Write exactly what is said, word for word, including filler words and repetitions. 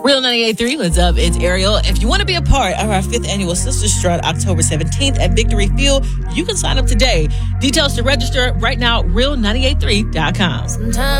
Real ninety-eight point three, what's up? It's Ariel. If you want to be a part of our fifth annual Sister Strut October seventeenth at Victory Field, you can sign up today. Details to register right now, real ninety-eight point three dot com. Sometimes